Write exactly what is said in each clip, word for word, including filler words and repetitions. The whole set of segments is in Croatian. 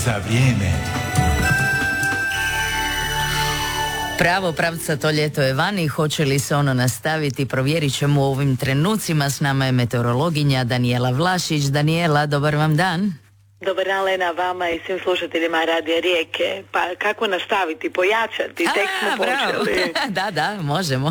za vrijeme. Pravo pravca to ljeto je vani, hoće li se ono nastaviti, provjerit ćemo u ovim trenucima. S nama je meteorologinja Danijela Vlašić. Danijela, dobar vam dan. Dobar dan, Lena, vama i svim slušateljima Radija Rijeke. Pa kako nastaviti, pojačati, tek smo A, počeli. Da, da, možemo.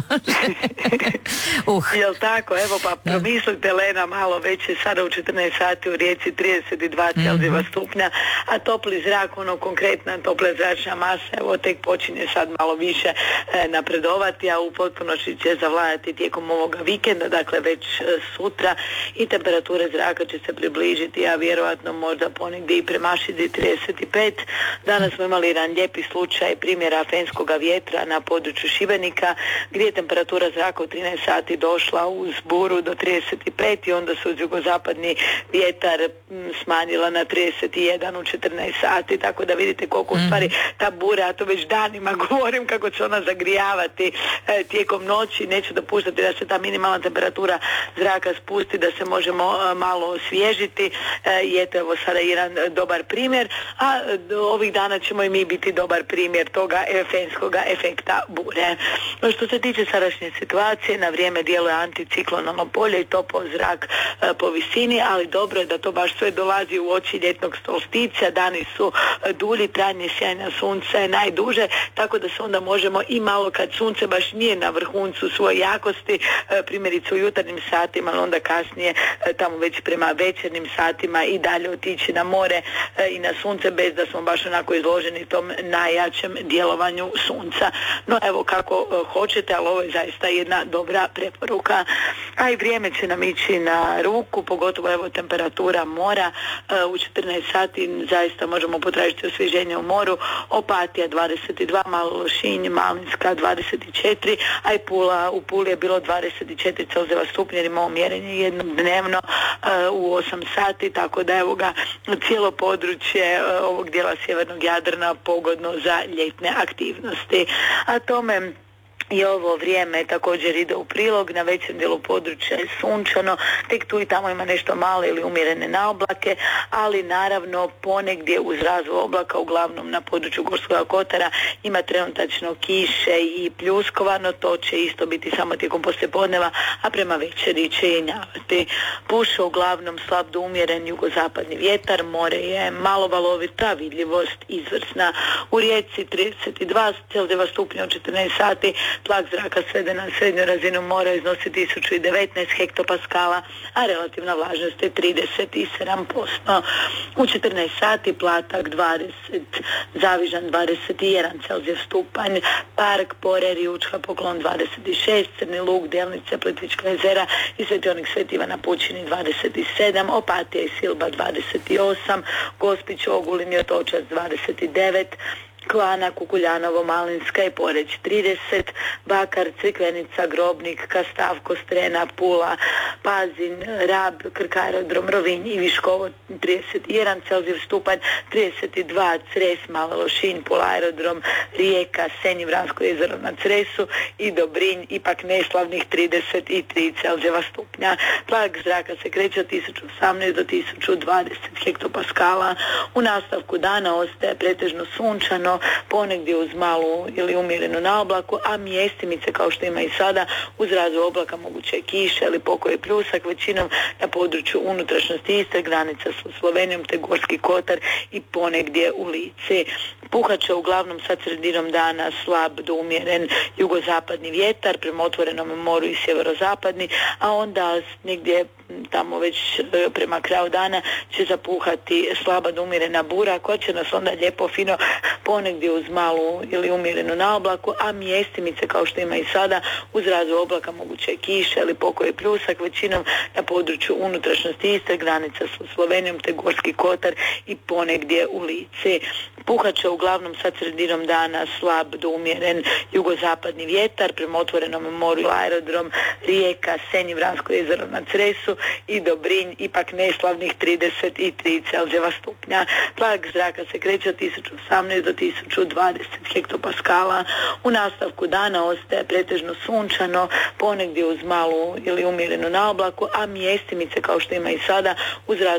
uh. Jel tako, evo pa promislite, Lena, malo već je sada u četrnaest sati u Rijeci trideset dva Celzijeva mm-hmm. stupnja, a topli zrak, ono konkretna topla zračna masa, evo tek počinje sad malo više e, napredovati, a u potpunosti će zavladati tijekom ovoga vikenda, dakle već e, sutra, i temperature zraka će se približiti, a vjerojatno možda ponegdje i premašiti trideset pet. Danas smo imali jedan lijepi slučaj primjera fenskoga vjetra na području Šibenika, gdje je temperatura zraka u trinaest sati došla uz buru do trideset pet i onda se uz jugozapadni vjetar m, smanjila na trideset jedan u četrnaest sati, tako da vidite koliko u stvari ta bura, a to već danima govorim kako će ona zagrijavati e, tijekom noći, neće dopuštati da se ta minimalna temperatura zraka spusti, da se možemo e, malo osvježiti e, i eto, evo sada jedan dobar primjer, a ovih dana ćemo i mi biti dobar primjer toga fenskoga efekta bure. Što se tiče sadašnje situacije, na vrijeme djeluje anticiklonalno polje i topao zrak e, po visini, ali dobro je da to baš sve dolazi u oči ljetnog solsticija, dani su e, dulji, trajanje sjajna sunca je najduže, tako da se onda možemo i malo kad sunce baš nije na vrhuncu svoje jakosti, e, primjerice u jutarnjim satima, ali onda kasnije e, tamo već prema večernjim satima i dalje otići na more e, i na sunce bez da smo baš onako izloženi tom najjačem djelovanju sunca. No evo kako e, hoćete, ali ovo je zaista jedna dobra preporuka. A i vrijeme će nam ići na ruku, pogotovo evo temperatura mora e, u četrnaest sati zaista možemo potražiti osvježenje u moru. Opatija dvadeset dva, Malo Lošinj, Malinska dvadeset četiri, a i Pula, u Puli je bilo dvadeset četiri Celzijeva stupnja, jer imamo mjerenje jednom dnevno e, u osam sati, tako da evo ga cijelo područje e, ovog dijela sjevernog Jadrana pogodno za ljetne aktivnosti. A tome i ovo vrijeme također ide u prilog, na većem dijelu područja je sunčano, tek tu i tamo ima nešto male ili umjerene naoblake, ali naravno ponegdje uz razvoj oblaka, uglavnom na području Gorskog kotara, ima trenutačno kiše i pljuskovano, to će isto biti samo tijekom poslijepodneva, a prema večeri će jenjavati. Puše uglavnom slab do umjeren jugozapadni vjetar, more je malo valovita, vidljivost izvrsna. U Rijeci trideset dva Celzijeva stupnja u četrnaest sati, tlak zraka svede na srednju razinu mora iznosi tisuću devetnaest hektopaskala, a relativna vlažnost je trideset sedam posto. U četrnaest sati Platak dvadeset, Zavižan dvadeset jedan Celzijev stupanj, Park, Porer i Učka Poklon dvadeset šest, Crni Lug, Delnice, Plitvička jezera i Svetionik Sv. Ivan na Pučini dvadeset sedam, Opatija i Silba dvadeset osam, Gospić, Ogulin i Otočac dvadeset devet, Klana, Kukuljanovo, Malinska i Poreć trideset, Bakar, Crikvenica, Grobnik, Kastav, Kostrena, Pula, Pazin, Rab, Krk aerodrom, Rovinj i Viškovo trideset jedan Celzijev stupanj, trideset dva Cres, Mala Lošinj, Pula aerodrom, Rijeka, Senj, Vransko jezero na Cresu i Dobrinj, ipak neslavnih trideset tri Celzijeva stupnja. Tlak zraka se kreće od tisuću osamnaest do tisuću dvadeset hektopaskala. U nastavku dana ostaje pretežno sunčano, ponegdje uz malu ili umjerenu naoblaku, a mjestimice kao što ima i sada uz razvoj oblaka moguće kiše ili pokoje pljusak, većinom na području unutrašnjosti Istre, granica s Slovenijom te Gorski kotar i ponegdje u Lici. Puhat će uglavnom sad sredinom dana slab do umjeren jugozapadni vjetar prema otvorenom moru i sjeverozapadni, a onda negdje tamo već prema kraju dana će zapuhati slaba do umjerena bura koja će nas onda lijepo fino ponegdje uz malu ili umjerenu naoblaku, a mjestimice kao što ima i sada uz razvoj oblaka moguće kiše ili pokoje pljusak, većinom na području unutrašnjosti Istre, granica s Slovenijom te Gorski kotar i ponegdje u Lici. Puhat će uglavnom sad sredinom dana slab do umjeren jugozapadni vjetar prema otvorenom moru, aerodrom Rijeka, Senj, Vransko jezero na Cresu i Dobrinj, ipak neslavnih trideset tri Celzijeva stupnja. Tlak zraka se kreće od tisuću osamnaest do tisuću dvadeset hektopaskala. U nastavku dana ostaje pretežno sunčano, ponegdje uz malu ili umjerenu naoblaku, a mjestimice kao što ima i sada uz